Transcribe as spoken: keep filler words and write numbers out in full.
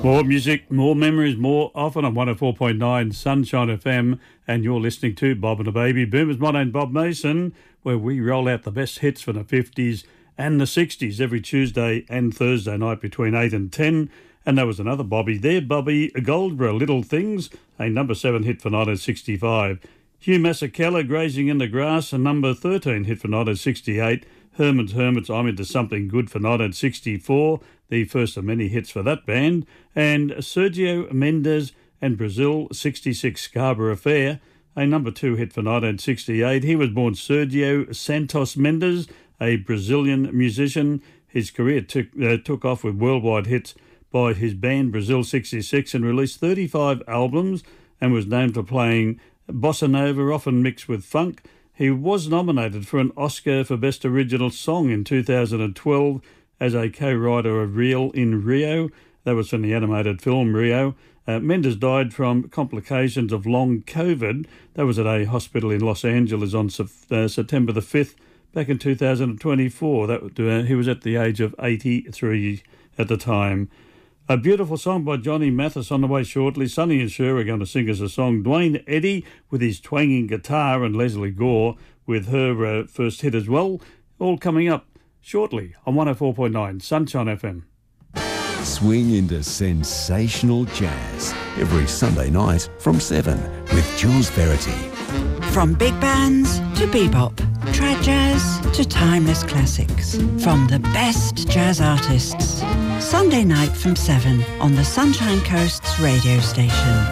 More music, more memories, more often on one oh four point nine Sunshine F M, and you're listening to Bob and the Baby Boomers. My name's Bob Mason, where we roll out the best hits from the fifties and the sixties every Tuesday and Thursday night between eight and ten. And there was another Bobby there, Bobby Goldborough, Little Things, a number seven hit for nineteen sixty-five. Hugh Masekela, Grazing in the Grass, a number thirteen hit for nineteen sixty-eight. Herman's Hermits, I'm Into Something Good for nineteen sixty-four, the first of many hits for that band. And Sergio Mendes and Brazil, sixty-six, Scarborough Fair, a number two hit for nineteen sixty-eight. He was born Sergio Santos Mendes, a Brazilian musician. His career took, uh, took off with worldwide hits by his band Brazil sixty-six, and released thirty-five albums and was known for playing bossa nova, often mixed with funk. He was nominated for an Oscar for Best Original Song in two thousand twelve as a co-writer of Real in Rio. That was from the animated film Rio. Uh, Mendes died from complications of long COVID. That was at a hospital in Los Angeles on uh, September the fifth, back in two thousand twenty-four. That uh, he was at the age of eighty-three at the time. A beautiful song by Johnny Mathis on the way shortly. Sonny and Cher are going to sing us a song. Dwayne Eddy with his twanging guitar, and Leslie Gore with her uh, first hit as well. All coming up shortly on one oh four point nine Sunshine F M. Swing into sensational jazz every Sunday night from seven with Jules Verity. From big bands to bebop, trad jazz to timeless classics. From the best jazz artists. Sunday night from seven on the Sunshine Coast's radio station.